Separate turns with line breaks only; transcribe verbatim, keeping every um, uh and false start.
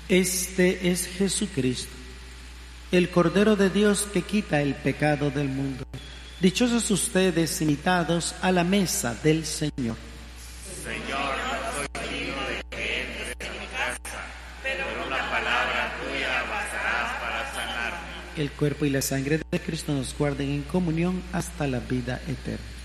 Este es Jesucristo, el Cordero de Dios que quita el pecado del mundo. Dichosos ustedes invitados a la mesa del Señor.
Señor, no soy digno de que entres en mi casa, pero una palabra tuya bastará para sanarme.
El cuerpo y la sangre de Cristo nos guarden en comunión hasta la vida eterna.